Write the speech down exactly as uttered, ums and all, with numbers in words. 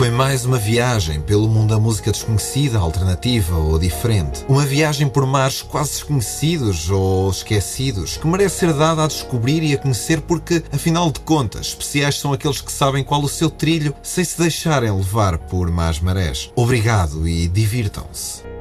foi mais uma viagem pelo mundo da música desconhecida, alternativa ou diferente. Uma viagem por mares quase desconhecidos ou esquecidos, que merece ser dada a descobrir e a conhecer porque, afinal de contas, especiais são aqueles que sabem qual o seu trilho sem se deixarem levar por más marés. Obrigado e divirtam-se.